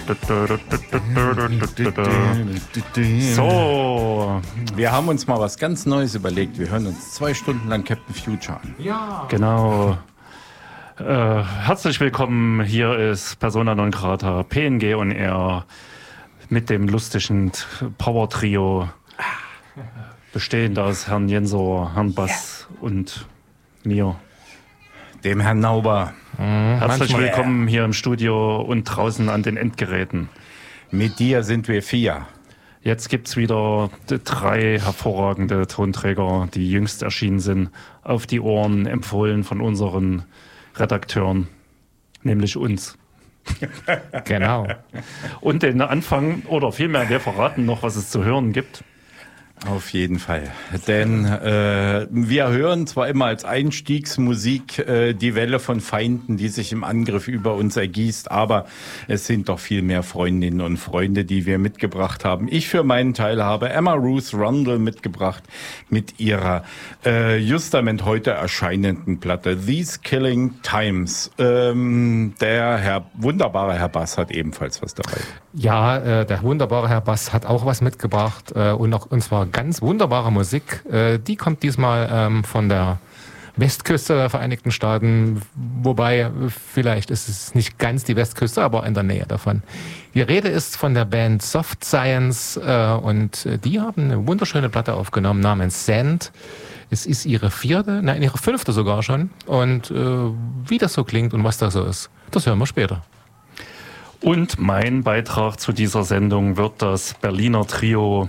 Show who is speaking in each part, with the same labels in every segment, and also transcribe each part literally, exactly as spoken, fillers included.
Speaker 1: So,
Speaker 2: wir haben uns mal was ganz Neues überlegt. Wir hören uns zwei Stunden lang Captain Future an.
Speaker 1: Ja. Genau. Äh, herzlich willkommen. Hier ist Persona non grata, P N G on Air mit dem lustigen Power-Trio, bestehend aus Herrn Jensor, Herrn Bass ja. und mir,
Speaker 2: dem Herrn Nauber.
Speaker 1: Mhm, herzlich willkommen hier im Studio und draußen an den Endgeräten.
Speaker 2: Mit dir sind wir vier.
Speaker 1: Jetzt gibt's wieder drei hervorragende Tonträger, die jüngst erschienen sind, auf die Ohren, empfohlen von unseren Redakteuren, nämlich uns.
Speaker 2: Genau.
Speaker 1: Und den Anfang, oder vielmehr, wir verraten noch, was es zu hören gibt.
Speaker 2: Auf jeden Fall. Denn äh, wir hören zwar immer als Einstiegsmusik äh, die Welle von Feinden, die sich im Angriff über uns ergießt, aber es sind doch viel mehr Freundinnen und Freunde, die wir mitgebracht haben. Ich für meinen Teil habe Emma Ruth Rundle mitgebracht mit ihrer äh, justament heute erscheinenden Platte These Killing Times. Ähm, der Herr, wunderbare Herr Bass hat ebenfalls was dabei.
Speaker 3: Ja, äh, der wunderbare Herr Bass hat auch was mitgebracht äh, und, auch, und zwar ganz wunderbare Musik. Äh, die kommt diesmal ähm, von der Westküste der Vereinigten Staaten, wobei vielleicht ist es nicht ganz die Westküste, aber in der Nähe davon. Die Rede ist von der Band Soft Science äh, und die haben eine wunderschöne Platte aufgenommen namens Sand. Es ist ihre vierte, nein, ihre fünfte sogar schon. Und äh, wie das so klingt und was das so ist, das hören wir später.
Speaker 1: Und mein Beitrag zu dieser Sendung wird das Berliner Trio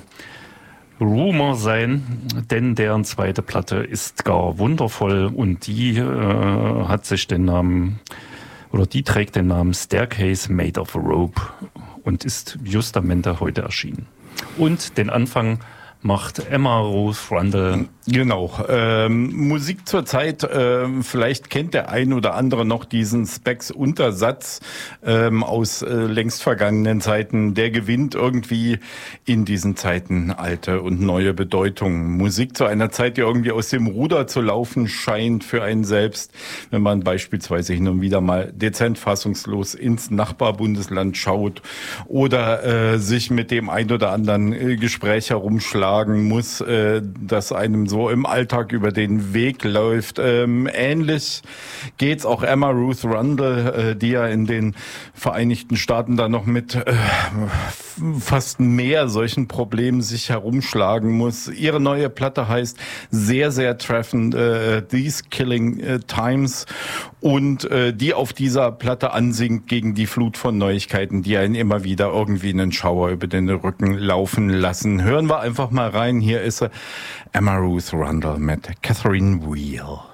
Speaker 1: Rumor sein, denn deren zweite Platte ist gar wundervoll und die äh, hat sich den Namen, oder die trägt den Namen Staircase Made of a Rope und ist justamente heute erschienen. Und den Anfang macht Emma Ruth Rundle.
Speaker 2: Genau. Ähm, Musik zur Zeit, ähm, vielleicht kennt der ein oder andere noch diesen Specs-Untersatz ähm, aus äh, längst vergangenen Zeiten. Der gewinnt irgendwie in diesen Zeiten alte und neue Bedeutung. Musik zu einer Zeit, die irgendwie aus dem Ruder zu laufen scheint für einen selbst, wenn man beispielsweise hin und wieder mal dezent fassungslos ins Nachbarbundesland schaut oder äh, sich mit dem ein oder anderen äh, Gespräch herumschlagen muss, äh, das einem so im Alltag über den Weg läuft. Ähm, ähnlich geht's auch Emma Ruth Rundle, äh, die ja in den Vereinigten Staaten da noch mit äh, fast mehr solchen Problemen sich herumschlagen muss. Ihre neue Platte heißt sehr, sehr treffend äh, These Killing äh, Times und äh, die auf dieser Platte ansingt gegen die Flut von Neuigkeiten, die einen immer wieder irgendwie einen Schauer über den Rücken laufen lassen. Hören wir einfach mal rein. Hier ist Emma Ruth Rundle mit Catherine Wheel.